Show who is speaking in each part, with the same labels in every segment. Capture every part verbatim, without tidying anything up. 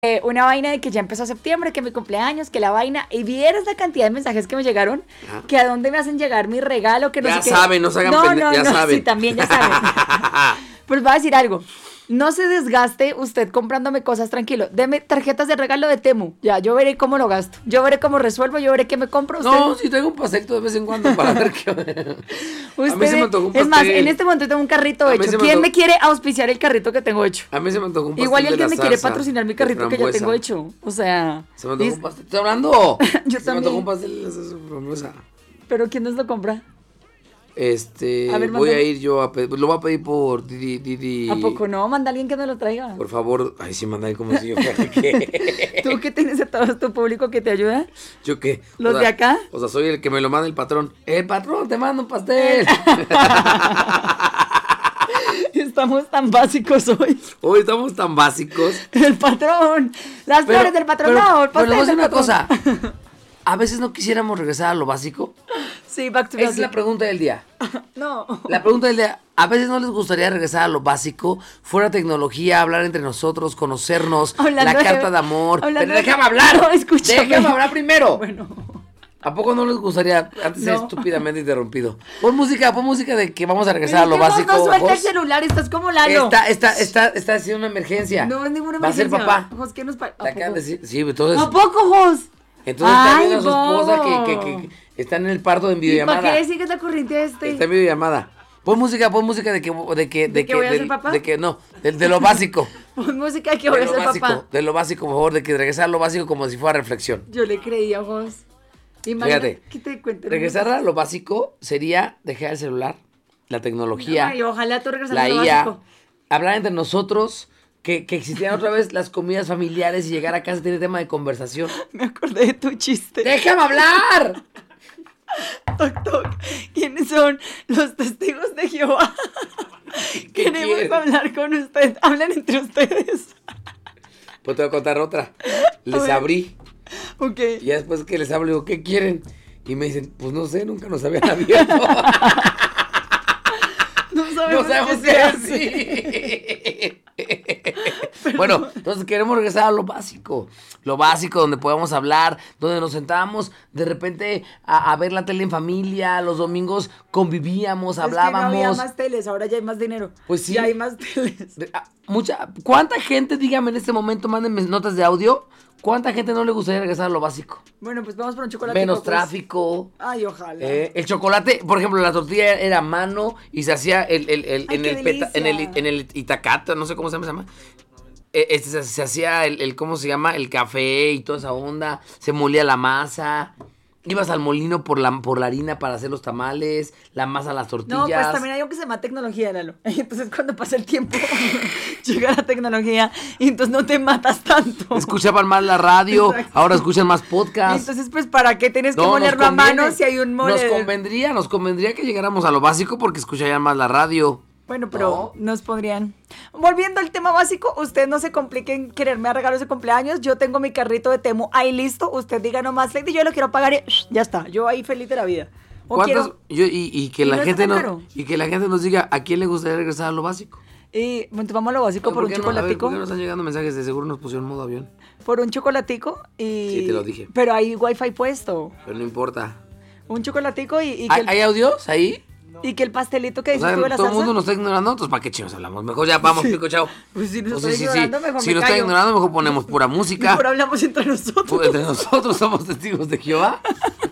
Speaker 1: Eh, una vaina de que ya empezó septiembre, que mi cumpleaños, que la vaina, y vieras la cantidad de mensajes que me llegaron, ajá, que a dónde me hacen llegar mi regalo, que no
Speaker 2: ya
Speaker 1: sé
Speaker 2: saben,
Speaker 1: qué.
Speaker 2: no se hagan
Speaker 1: no,
Speaker 2: pende-
Speaker 1: no,
Speaker 2: ya
Speaker 1: no,
Speaker 2: saben.
Speaker 1: Sí, también ya saben. Pues voy a decir algo. No se desgaste usted comprándome cosas, tranquilo. Deme tarjetas de regalo de Temu. Ya, yo veré cómo lo gasto. Yo veré cómo resuelvo, yo veré qué me compro. Usted...
Speaker 2: No, si traigo un pasecto de vez en cuando para ver qué...
Speaker 1: Usted, a mí se me antojó un pastel. Es más, en este momento tengo un carrito a hecho. Me ¿Quién anto... me quiere auspiciar el carrito que tengo hecho?
Speaker 2: A mí se me antojó un pastel.
Speaker 1: Igual alguien
Speaker 2: de
Speaker 1: me
Speaker 2: salsa,
Speaker 1: quiere patrocinar mi carrito que ya tengo hecho. O sea...
Speaker 2: Se me antojó un pastel. ¿Estás hablando?
Speaker 1: Yo
Speaker 2: se
Speaker 1: también.
Speaker 2: Me antojó un pastel de salsa frambuesa.
Speaker 1: ¿Pero quién nos lo compra?
Speaker 2: Este, a ver, voy a ir yo a pedir, lo voy a pedir por Didi, Didi.
Speaker 1: ¿A poco no? Manda a alguien que nos lo traiga.
Speaker 2: Por favor, ay, sí, manda ahí como si yo fuera que...
Speaker 1: ¿Tú qué tienes a todo tu público que te ayuda?
Speaker 2: ¿Yo qué?
Speaker 1: ¿Los
Speaker 2: o sea,
Speaker 1: de acá?
Speaker 2: O sea, soy el que me lo manda el patrón. El patrón, te manda un pastel.
Speaker 1: Estamos tan básicos hoy.
Speaker 2: Hoy estamos tan básicos.
Speaker 1: El patrón, las pero, flores del patrón,
Speaker 2: pero,
Speaker 1: no, el pastel.
Speaker 2: Pero les voy a decir una
Speaker 1: patrón.
Speaker 2: cosa. A veces no quisiéramos regresar a lo básico.
Speaker 1: Sí, back to
Speaker 2: Esa
Speaker 1: basic.
Speaker 2: es la pregunta del día.
Speaker 1: No.
Speaker 2: La pregunta del día. A veces no les gustaría regresar a lo básico, fuera tecnología, hablar entre nosotros, conocernos, hablando la carta de, de amor. Pero déjame hablar. No, escúchame. Déjame hablar primero.
Speaker 1: Bueno.
Speaker 2: ¿A poco no les gustaría? Antes no. Estúpidamente interrumpido. Pon música, pon música de que vamos a regresar a lo básico.
Speaker 1: No suelta el celular, estás como Lalo.
Speaker 2: Está, está, está, está haciendo una emergencia.
Speaker 1: No es ninguna
Speaker 2: Va
Speaker 1: emergencia.
Speaker 2: a ser papá.
Speaker 1: Jos, ¿qué nos pasa?
Speaker 2: Sí, entonces.
Speaker 1: ¿A poco, Jos?
Speaker 2: Entonces está viendo a su esposa que, que, que, que está en el parto en videollamada.
Speaker 1: ¿Y para qué sigues la corriente este?
Speaker 2: Está en videollamada. Pon música, pon música de que de que de,
Speaker 1: ¿De que voy a ser papá?
Speaker 2: De que no, de, de lo básico.
Speaker 1: Pon música de que voy a ser
Speaker 2: básico,
Speaker 1: papá.
Speaker 2: De lo básico, por favor, de que regresar a lo básico como si fuera reflexión.
Speaker 1: Yo le creía, Jos.
Speaker 2: Fíjate,
Speaker 1: ¿qué te cuento?
Speaker 2: Regresar a lo básico sería dejar el celular, la tecnología,
Speaker 1: no, y ojalá tú regresaras
Speaker 2: la
Speaker 1: a lo
Speaker 2: I A,
Speaker 1: básico.
Speaker 2: Hablar entre nosotros. Que, que existieran otra vez las comidas familiares y llegar a casa y tener tema de conversación.
Speaker 1: Me acordé de tu chiste.
Speaker 2: ¡Déjame hablar!
Speaker 1: Toc, toc. ¿Quiénes son los testigos de Jehová? Queremos quieren? hablar con usted. Hablen entre ustedes.
Speaker 2: Pues te voy a contar otra. Les abrí.
Speaker 1: Ok.
Speaker 2: Y ya después que les hablo, digo, ¿qué quieren? Y me dicen, pues no sé, nunca nos habían abierto.
Speaker 1: No sabemos,
Speaker 2: no sabemos qué así. Bueno, entonces queremos regresar a lo básico. Lo básico, donde podamos hablar, donde nos sentábamos de repente a, a ver la tele en familia. Los domingos convivíamos, es hablábamos.
Speaker 1: Que no había más teles, ahora ya hay más dinero.
Speaker 2: Pues sí.
Speaker 1: Ya hay más teles.
Speaker 2: Mucha, ¿cuánta gente, dígame en este momento, mándenme notas de audio? ¿Cuánta gente no le gustaría regresar a lo básico?
Speaker 1: Bueno, pues vamos por un chocolate.
Speaker 2: Menos
Speaker 1: pues.
Speaker 2: tráfico.
Speaker 1: Ay, ojalá.
Speaker 2: Eh, el chocolate, por ejemplo, la tortilla era a mano y se hacía el, el, el,
Speaker 1: Ay,
Speaker 2: en, el peta, en el en el itacata, no sé cómo se llama. Se, llama. Eh, este, se, se hacía el, el, ¿cómo se llama? El café y toda esa onda. Se molía la masa. Ibas al molino por la, por la harina para hacer los tamales, la masa, las tortillas.
Speaker 1: No, pues también hay algo que se llama tecnología, Lalo. Entonces cuando pasa el tiempo, llega la tecnología y entonces no te matas tanto.
Speaker 2: Escuchaban más la radio, exacto. Ahora escuchan más podcast.
Speaker 1: Entonces, pues, ¿para qué tienes que no, molerlo a mano si hay un mole?
Speaker 2: Nos convendría, nos convendría que llegáramos a lo básico porque escucharían más la radio.
Speaker 1: Bueno, pero no. Nos podrían. Volviendo al tema básico, usted no se complique en quererme regalos de cumpleaños. Yo tengo mi carrito de Temu ahí listo. Usted diga nomás, Lady, yo lo quiero pagar y ya está. Yo ahí feliz de la vida.
Speaker 2: O quiero, yo, y, y que y la no gente no, y que la gente nos diga a quién le gustaría regresar a lo básico.
Speaker 1: Y bueno, vamos a lo básico por, por un chocolatico.
Speaker 2: No, a ver, ¿por qué nos están llegando mensajes? De seguro nos pusieron modo avión.
Speaker 1: Por un chocolatico y.
Speaker 2: Sí, te lo dije.
Speaker 1: Pero hay wifi puesto.
Speaker 2: Pero no importa.
Speaker 1: Un chocolatico y. y
Speaker 2: ¿Hay,
Speaker 1: el...
Speaker 2: ¿Hay audios ahí?
Speaker 1: Y que el pastelito que dices
Speaker 2: o sea,
Speaker 1: tú de la
Speaker 2: todo
Speaker 1: salsa.
Speaker 2: el mundo nos está ignorando, entonces ¿para qué chicos hablamos? Mejor ya vamos, sí. Pico, chao.
Speaker 1: Pues si nos
Speaker 2: pues
Speaker 1: está
Speaker 2: sí,
Speaker 1: ignorando,
Speaker 2: sí,
Speaker 1: mejor
Speaker 2: Si
Speaker 1: me
Speaker 2: nos
Speaker 1: callo.
Speaker 2: está ignorando, mejor ponemos pura música.
Speaker 1: Mejor hablamos entre nosotros.
Speaker 2: Pues entre nosotros somos testigos de Jehová.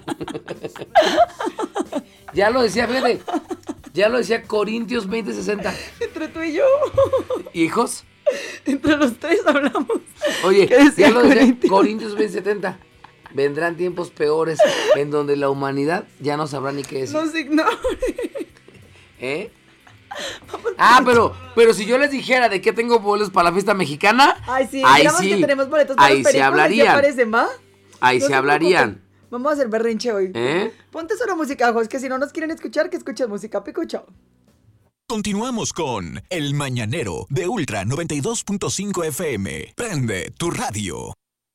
Speaker 2: Ya lo decía, fíjate. Ya lo decía Corintios veinte sesenta.
Speaker 1: Entre tú y yo.
Speaker 2: ¿Hijos?
Speaker 1: Entre los tres hablamos.
Speaker 2: Oye, ya lo decía Corintios, Corintios veinte setenta. Vendrán tiempos peores en donde la humanidad ya no sabrá ni qué decir.
Speaker 1: Nos ignore.
Speaker 2: ¿Eh? Ah, pero, pero si yo les dijera de que tengo boletos para la fiesta mexicana,
Speaker 1: ay, sí,
Speaker 2: ahí sí,
Speaker 1: que tenemos boletos para
Speaker 2: ahí
Speaker 1: los
Speaker 2: se hablarían.
Speaker 1: Aparecen, ¿va?
Speaker 2: Ahí no se hablarían.
Speaker 1: Vamos a hacer berrinche hoy.
Speaker 2: ¿Eh?
Speaker 1: Ponte solo música, Jos, que si no nos quieren escuchar, que escuchen música. Pico, chao.
Speaker 3: Continuamos con El Mañanero de Ultra noventa y dos punto cinco F M. Prende tu radio.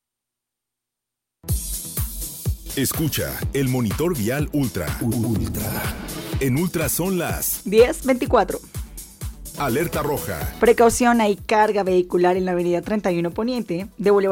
Speaker 4: Escucha el monitor vial Ultra. Ultra. En Ultra son las
Speaker 1: diez veinticuatro.
Speaker 4: Alerta roja.
Speaker 1: Precaución, hay carga vehicular en la avenida treinta y uno Poniente de Boulevard